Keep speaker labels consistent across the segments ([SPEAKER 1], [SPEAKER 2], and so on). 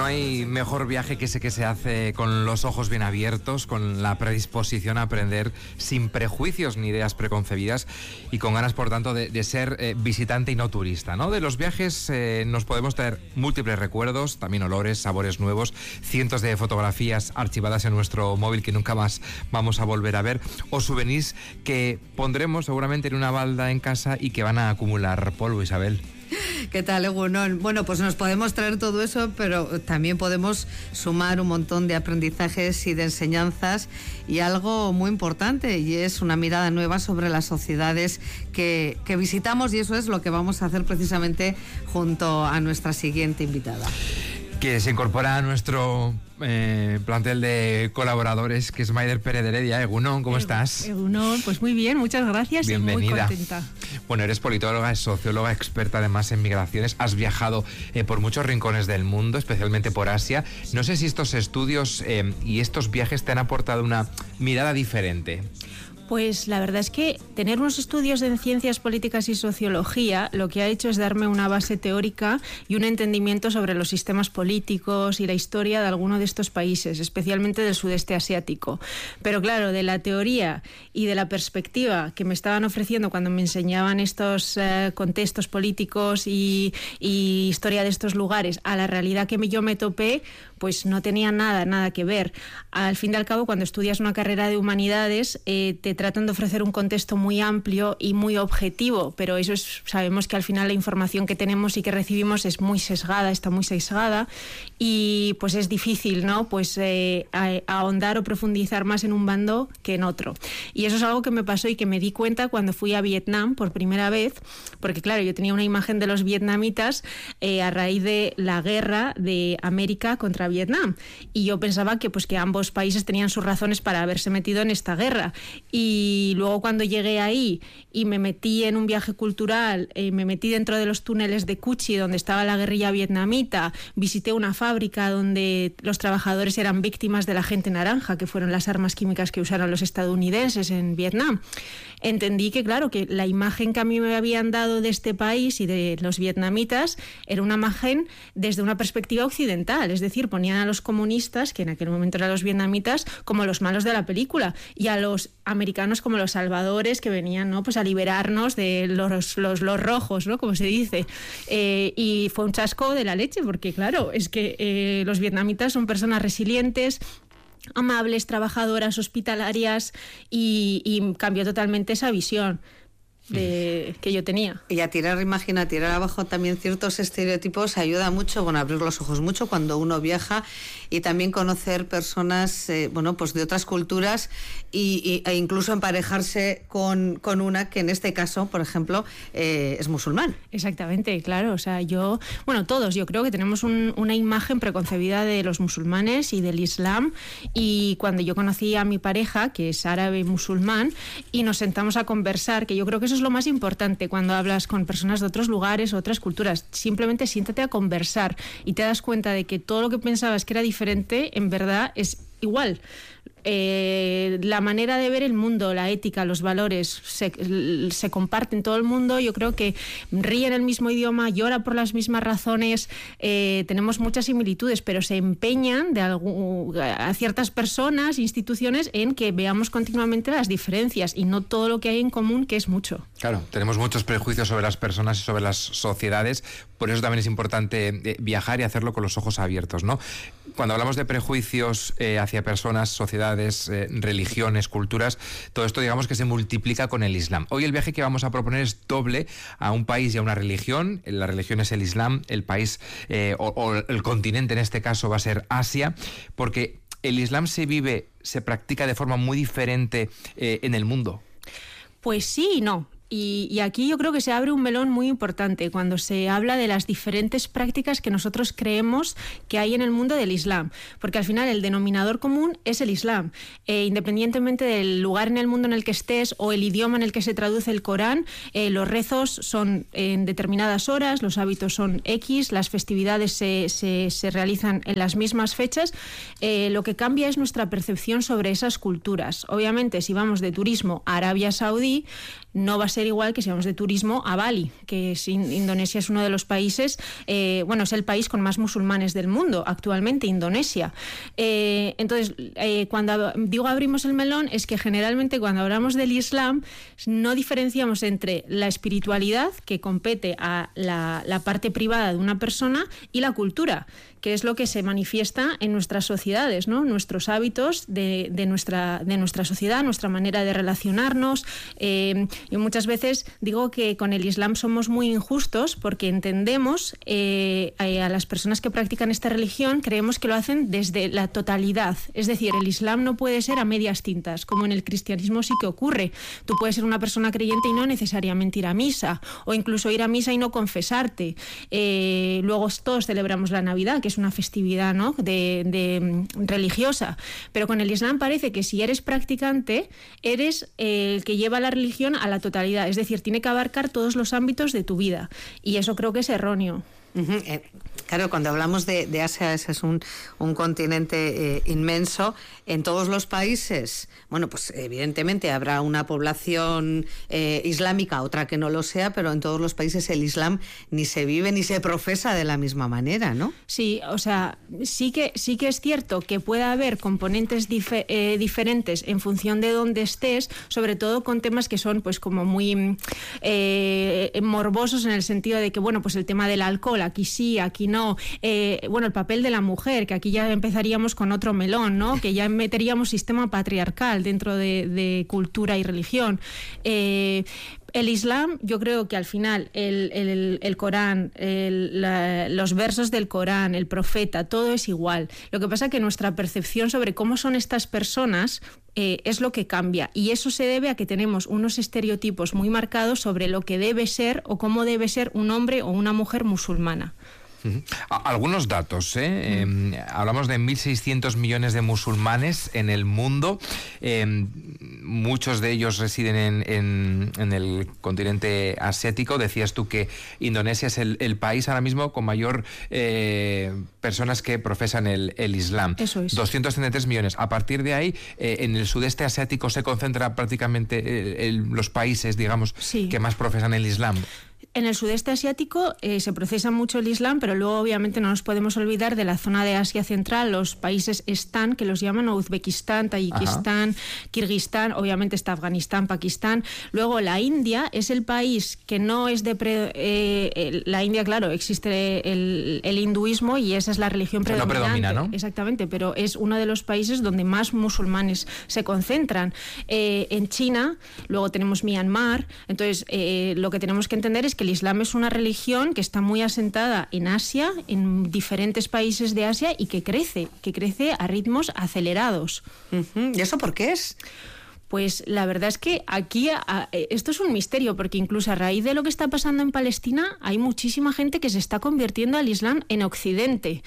[SPEAKER 1] No hay mejor viaje que ese que se hace con los ojos bien abiertos, con la predisposición a aprender sin prejuicios ni ideas preconcebidas y con ganas, por tanto, de ser visitante y no turista, ¿no? De los viajes nos podemos traer múltiples recuerdos, también olores, sabores nuevos, cientos de fotografías archivadas en nuestro móvil que nunca más vamos a volver a ver, o souvenirs que pondremos seguramente en una balda en casa y que van a acumular polvo, Isabel.
[SPEAKER 2] ¿Qué tal, Egunon? Bueno, pues nos podemos traer todo eso, pero también podemos sumar un montón de aprendizajes y de enseñanzas y algo muy importante, y es una mirada nueva sobre las sociedades que visitamos, y eso es lo que vamos a hacer precisamente junto a nuestra siguiente invitada.
[SPEAKER 1] Que se incorpora a nuestro plantel de colaboradores, que es Maider Pérez de Heredia. Egunon, ¿cómo estás?
[SPEAKER 3] Egunon, pues muy bien, muchas gracias.
[SPEAKER 1] Bienvenida.
[SPEAKER 3] Y muy contenta.
[SPEAKER 1] Bueno, eres politóloga, es socióloga, experta además en migraciones. Has viajado por muchos rincones del mundo, especialmente por Asia. No sé si estos estudios y estos viajes te han aportado una mirada diferente.
[SPEAKER 3] Pues la verdad es que tener unos estudios en ciencias políticas y sociología lo que ha hecho es darme una base teórica y un entendimiento sobre los sistemas políticos y la historia de alguno de estos países, especialmente del sudeste asiático. Pero claro, de la teoría y de la perspectiva que me estaban ofreciendo cuando me enseñaban estos contextos políticos y historia de estos lugares a la realidad que yo me topé, pues no tenía nada que ver. Al fin y al cabo, cuando estudias una carrera de humanidades, te tratan de ofrecer un contexto muy amplio y muy objetivo, pero eso sabemos que al final la información que tenemos y que recibimos es muy sesgada, está muy sesgada, y pues es difícil, ¿no? Pues ahondar o profundizar más en un bando que en otro. Y eso es algo que me pasó y que me di cuenta cuando fui a Vietnam por primera vez, porque claro, yo tenía una imagen de los vietnamitas a raíz de la guerra de América contra Vietnam, y yo pensaba que ambos países tenían sus razones para haberse metido en esta guerra. Y luego cuando llegué ahí y me metí en un viaje cultural, me metí dentro de los túneles de Cu Chi, donde estaba la guerrilla vietnamita, visité una fábrica donde los trabajadores eran víctimas de la gente naranja, que fueron las armas químicas que usaron los estadounidenses en Vietnam. Entendí que, claro, que la imagen que a mí me habían dado de este país y de los vietnamitas era una imagen desde una perspectiva occidental, es decir, ponían a los comunistas, que en aquel momento eran los vietnamitas, como los malos de la película, y a los americanos como los salvadores que venían, ¿no? Pues a liberarnos de los rojos, ¿no? Como se dice. Y fue un chasco de la leche, porque claro, es que los vietnamitas son personas resilientes, amables, trabajadoras, hospitalarias, y cambió totalmente esa visión que yo tenía.
[SPEAKER 2] Y a tirar abajo también ciertos estereotipos ayuda mucho, bueno, a abrir los ojos mucho cuando uno viaja, y también conocer personas pues de otras culturas e incluso emparejarse con una que en este caso, por ejemplo, es musulmán.
[SPEAKER 3] Exactamente, claro. O sea, todos yo creo que tenemos una imagen preconcebida de los musulmanes y del Islam, y cuando yo conocí a mi pareja, que es árabe y musulmán, y nos sentamos a conversar, que yo creo que eso es lo más importante cuando hablas con personas de otros lugares, otras culturas. Simplemente siéntate a conversar y te das cuenta de que todo lo que pensabas que era diferente, en verdad es igual. La manera de ver el mundo, la ética, los valores se comparten todo el mundo. Yo creo que ríen el mismo idioma, llora por las mismas razones, tenemos muchas similitudes, pero se empeñan a ciertas personas, instituciones, en que veamos continuamente las diferencias y no todo lo que hay en común, que es mucho.
[SPEAKER 1] Claro, tenemos muchos prejuicios sobre las personas y sobre las sociedades, por eso también es importante viajar y hacerlo con los ojos abiertos, ¿no? Cuando hablamos de prejuicios hacia personas, sociedades, religiones, culturas, todo esto digamos que se multiplica con el Islam. Hoy el viaje que vamos a proponer es doble, a un país y a una religión. La religión es el Islam, el país o el continente en este caso va a ser Asia, porque el Islam se practica de forma muy diferente en el mundo.
[SPEAKER 3] Pues sí y no. Y aquí yo creo que se abre un melón muy importante cuando se habla de las diferentes prácticas que nosotros creemos que hay en el mundo del Islam, porque al final el denominador común es el Islam. Independientemente del lugar en el mundo en el que estés o el idioma en el que se traduce el Corán, los rezos son en determinadas horas, los hábitos son X, las festividades se realizan en las mismas fechas. Lo que cambia es nuestra percepción sobre esas culturas. Obviamente, si vamos de turismo a Arabia Saudí, no va a ser ser igual que si vamos de turismo a Bali, que Indonesia es uno de los países, es el país con más musulmanes del mundo actualmente, Indonesia. Entonces, cuando digo abrimos el melón, es que generalmente cuando hablamos del Islam no diferenciamos entre la espiritualidad, que compete a la parte privada de una persona, y la cultura, que es lo que se manifiesta en nuestras sociedades, ¿no? Nuestros hábitos de nuestra sociedad, nuestra manera de relacionarnos. Y muchas veces digo que con el Islam somos muy injustos porque entendemos a las personas que practican esta religión, creemos que lo hacen desde la totalidad. Es decir, el Islam no puede ser a medias tintas, como en el cristianismo sí que ocurre. Tú puedes ser una persona creyente y no necesariamente ir a misa, o incluso ir a misa y no confesarte. Luego todos celebramos la Navidad, que es una festividad, ¿no? de religiosa, pero con el Islam parece que si eres practicante eres el que lleva la religión a la totalidad, es decir, tiene que abarcar todos los ámbitos de tu vida, y eso creo que es erróneo.
[SPEAKER 2] Claro, cuando hablamos de Asia, ese es un continente inmenso. En todos los países, bueno, pues evidentemente habrá una población islámica, otra que no lo sea, pero en todos los países el Islam ni se vive ni se profesa de la misma manera, ¿no?
[SPEAKER 3] Sí, o sea, sí que es cierto que puede haber componentes diferentes en función de dónde estés, sobre todo con temas que son pues como muy morbosos, en el sentido de que, bueno, pues el tema del alcohol, aquí sí, aquí no. El papel de la mujer, que aquí ya empezaríamos con otro melón, ¿no? Que ya meteríamos sistema patriarcal dentro de cultura y religión. El Islam, yo creo que al final el Corán, los versos del Corán, el profeta, todo es igual. Lo que pasa es que nuestra percepción sobre cómo son estas personas es lo que cambia, y eso se debe a que tenemos unos estereotipos muy marcados sobre lo que debe ser o cómo debe ser un hombre o una mujer musulmana.
[SPEAKER 1] Algunos datos, hablamos de 1.600 millones de musulmanes en el mundo. Muchos de ellos residen en el continente asiático. Decías tú que Indonesia es el país ahora mismo con mayor personas que profesan el Islam.
[SPEAKER 3] Eso es.
[SPEAKER 1] 233 millones. A partir de ahí, en el sudeste asiático se concentra prácticamente los países, digamos,
[SPEAKER 3] sí,
[SPEAKER 1] que más profesan el Islam.
[SPEAKER 3] En el sudeste asiático se procesa mucho el Islam, pero luego obviamente no nos podemos olvidar de la zona de Asia Central, los países Están, que los llaman, Uzbekistán, Tayikistán, Kirguistán, obviamente está Afganistán, Pakistán. Luego la India es el país que no es la India, claro, existe el hinduismo y esa es la religión predominante.
[SPEAKER 1] No predomina, ¿no?
[SPEAKER 3] Exactamente, pero es uno de los países donde más musulmanes se concentran. En China, luego tenemos Myanmar. Entonces, lo que tenemos que entender es que el Islam es una religión que está muy asentada en Asia, en diferentes países de Asia, y que crece a ritmos acelerados.
[SPEAKER 2] ¿Y eso por qué es?
[SPEAKER 3] Pues la verdad es que aquí esto es un misterio, porque incluso a raíz de lo que está pasando en Palestina hay muchísima gente que se está convirtiendo al Islam en Occidente.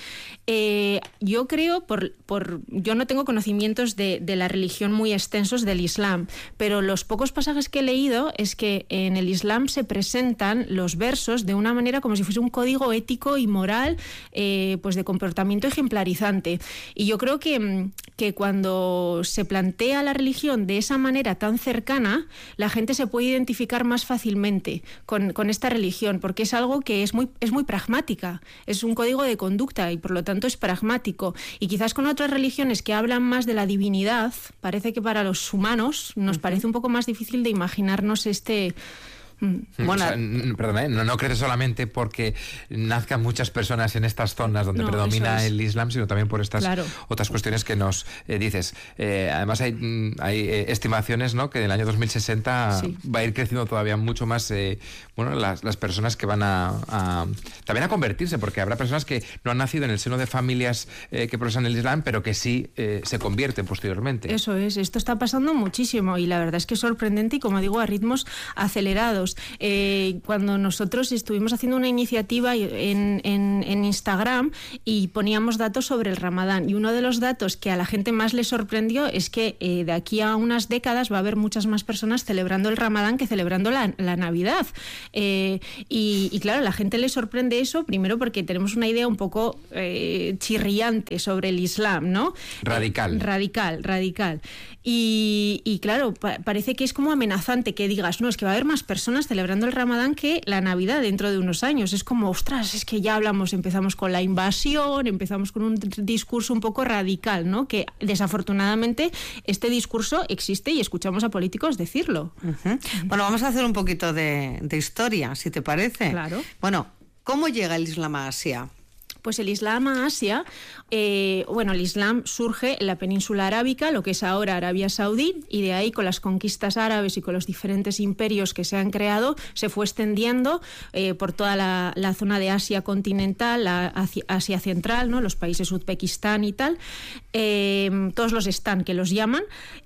[SPEAKER 3] Yo creo, yo no tengo conocimientos de la religión muy extensos del Islam, pero los pocos pasajes que he leído es que en el Islam se presentan los versos de una manera como si fuese un código ético y moral, pues de comportamiento ejemplarizante. Y yo creo que cuando se plantea la religión de esa manera tan cercana, la gente se puede identificar más fácilmente con esta religión, porque es algo que es muy pragmática, es un código de conducta y por lo tanto es pragmático. Y quizás con otras religiones que hablan más de la divinidad, parece que para los humanos nos parece un poco más difícil de imaginarnos
[SPEAKER 1] Bueno, o sea, perdona, no crece solamente porque nazcan muchas personas en estas zonas donde predomina el Islam, sino también por estas otras cuestiones que nos dices. Además hay estimaciones, ¿no?, que en el año 2060 va a ir creciendo todavía mucho más las personas que van también a convertirse, porque habrá personas que no han nacido en el seno de familias que profesan el Islam, pero que sí se convierten posteriormente.
[SPEAKER 3] Eso es, esto está pasando muchísimo y la verdad es que es sorprendente y, como digo, a ritmos acelerados. Cuando nosotros estuvimos haciendo una iniciativa en Instagram y poníamos datos sobre el Ramadán, y uno de los datos que a la gente más le sorprendió es que de aquí a unas décadas va a haber muchas más personas celebrando el Ramadán que celebrando la Navidad. Y claro, a la gente le sorprende eso, primero porque tenemos una idea un poco chirriante sobre el Islam, ¿no?
[SPEAKER 1] Radical.
[SPEAKER 3] Radical. Y claro, parece que es como amenazante que digas, no, es que va a haber más personas personas celebrando el Ramadán que la Navidad dentro de unos años. Es como, ostras, es que ya empezamos con la invasión, empezamos con un discurso un poco radical, ¿no? Que desafortunadamente este discurso existe y escuchamos a políticos decirlo.
[SPEAKER 2] Bueno, vamos a hacer un poquito de historia, si te parece.
[SPEAKER 3] Claro.
[SPEAKER 2] Bueno, ¿cómo llega el Islam a Asia?
[SPEAKER 3] Pues el Islam a Asia, el Islam surge en la península arábica, lo que es ahora Arabia Saudí, y de ahí con las conquistas árabes y con los diferentes imperios que se han creado, se fue extendiendo por toda la zona de Asia continental, Asia central, ¿no? Los países Uzbekistán y tal, todos los están que los llaman.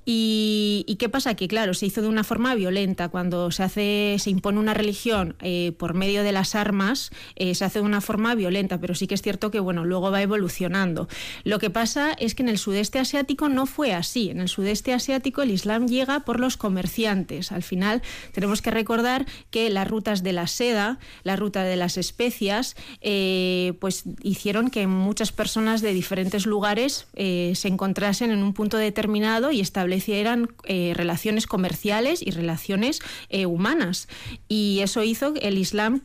[SPEAKER 3] ¿Y qué pasa? Que claro, se hizo de una forma violenta. Cuando se impone una religión por medio de las armas, se hace de una forma violenta, pero sí que es cierto que luego va evolucionando. Lo que pasa es que en el sudeste asiático no fue así. En el sudeste asiático el Islam llega por los comerciantes. Al final tenemos que recordar que las rutas de la seda, la ruta de las especias, pues hicieron que muchas personas de diferentes lugares se encontrasen en un punto determinado y establecieran relaciones comerciales y relaciones humanas. Y eso hizo que el Islam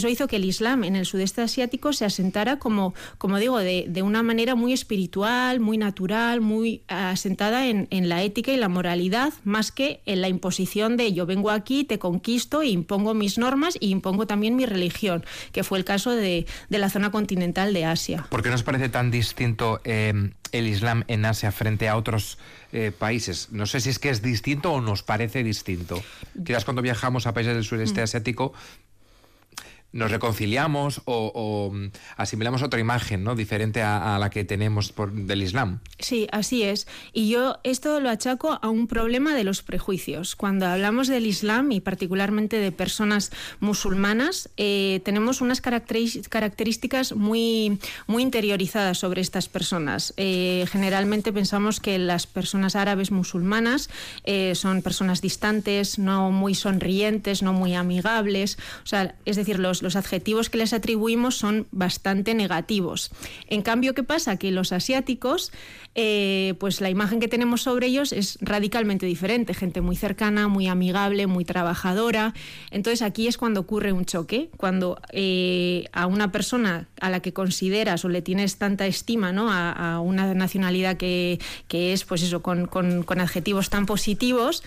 [SPEAKER 3] en el sudeste asiático se asentara como digo, de una manera muy espiritual, muy natural, muy asentada en la ética y la moralidad, más que en la imposición de yo vengo aquí, te conquisto e impongo mis normas y impongo también mi religión, que fue el caso de la zona continental de Asia.
[SPEAKER 1] ¿Por qué nos parece tan distinto el Islam en Asia frente a otros países? No sé si es que es distinto o nos parece distinto. Quizás cuando viajamos a países del sureste asiático nos reconciliamos o asimilamos otra imagen, ¿no? Diferente a la que tenemos del Islam.
[SPEAKER 3] Sí, así es. Y yo esto lo achaco a un problema de los prejuicios. Cuando hablamos del Islam y particularmente de personas musulmanas, tenemos unas características muy, muy interiorizadas sobre estas personas. Generalmente pensamos que las personas árabes musulmanas son personas distantes, no muy sonrientes, no muy amigables. O sea, es decir, los adjetivos que les atribuimos son bastante negativos. En cambio, ¿qué pasa? Que los asiáticos, pues la imagen que tenemos sobre ellos es radicalmente diferente. Gente muy cercana, muy amigable, muy trabajadora. Entonces aquí es cuando ocurre un choque, cuando a una persona a la que consideras o le tienes tanta estima, ¿no? a una nacionalidad que es, pues eso, con adjetivos tan positivos,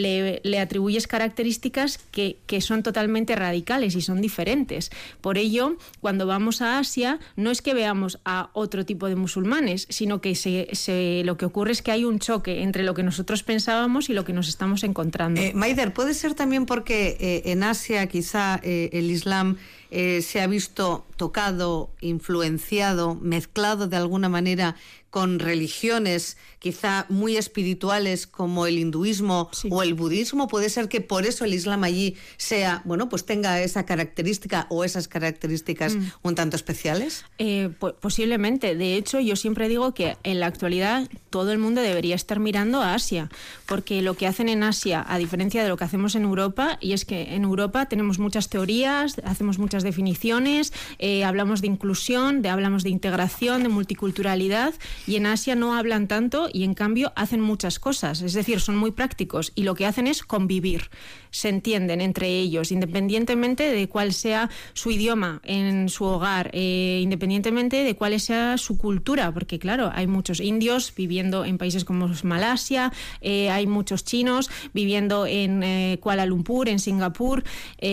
[SPEAKER 3] le atribuyes características que son totalmente radicales y son diferentes. Por ello, cuando vamos a Asia, no es que veamos a otro tipo de musulmanes, sino que lo que ocurre es que hay un choque entre lo que nosotros pensábamos y lo que nos estamos encontrando.
[SPEAKER 2] Maider, ¿puede ser también porque en Asia quizá el Islam se ha visto tocado, influenciado, mezclado de alguna manera con religiones quizá muy espirituales como el hinduismo o el budismo? ¿Puede ser que por eso el Islam allí sea, pues tenga esa característica o esas características un tanto especiales?
[SPEAKER 3] Posiblemente. De hecho, yo siempre digo que en la actualidad todo el mundo debería estar mirando a Asia, porque lo que hacen en Asia, a diferencia de lo que hacemos en Europa, y es que en Europa tenemos muchas teorías, hacemos muchas definiciones, hablamos de inclusión, hablamos de integración, de multiculturalidad, y en Asia no hablan tanto y en cambio hacen muchas cosas, es decir, son muy prácticos y lo que hacen es convivir, se entienden entre ellos, independientemente de cuál sea su idioma en su hogar, independientemente de cuál sea su cultura, porque claro, hay muchos indios viviendo en países como Malasia, hay muchos chinos viviendo en Kuala Lumpur, en Singapur,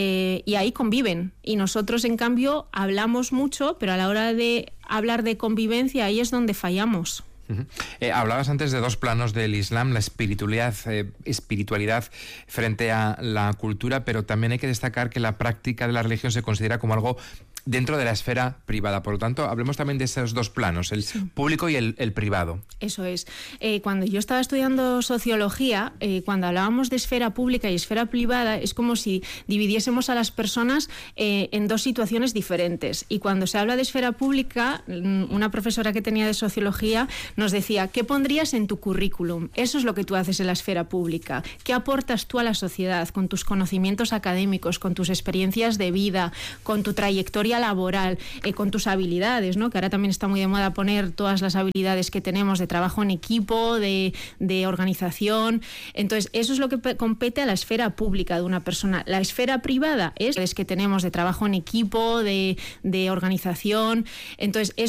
[SPEAKER 3] y ahí conviven, y nosotros en cambio hablamos mucho, pero a la hora de hablar de convivencia, ahí es donde fallamos.
[SPEAKER 1] Hablabas antes de dos planos del Islam, la espiritualidad frente a la cultura, pero también hay que destacar que la práctica de la religión se considera como algo dentro de la esfera privada. Por lo tanto, hablemos también de esos dos planos, el público y el privado.
[SPEAKER 3] Eso es. Cuando yo estaba estudiando sociología, cuando hablábamos de esfera pública y esfera privada, es como si dividiésemos a las personas en dos situaciones diferentes. Y cuando se habla de esfera pública, una profesora que tenía de sociología nos decía, ¿qué pondrías en tu currículum? Eso es lo que tú haces en la esfera pública. ¿Qué aportas tú a la sociedad con tus conocimientos académicos, con tus experiencias de vida, con tu trayectoria vida laboral, con tus habilidades, ¿no? Que ahora también está muy de moda poner todas las habilidades que tenemos de trabajo en equipo, de organización. Entonces, eso es lo que compete a la esfera pública de una persona. La esfera privada es que tenemos de trabajo en equipo, de organización. Entonces,